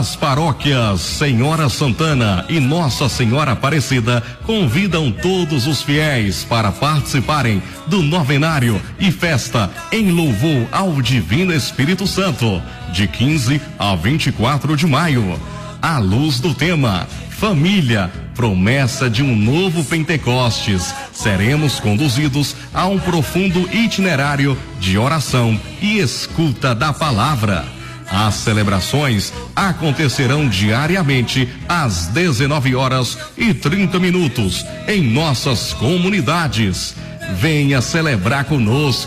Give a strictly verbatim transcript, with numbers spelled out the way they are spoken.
As paróquias Senhora Santana e Nossa Senhora Aparecida convidam todos os fiéis para participarem do novenário e festa em louvor ao Divino Espírito Santo, de quinze a vinte e quatro de maio. À luz do tema Família, promessa de um novo Pentecostes, seremos conduzidos a um profundo itinerário de oração e escuta da palavra. As celebrações acontecerão diariamente às dezenove horas e trinta minutos em nossas comunidades. Venha celebrar conosco.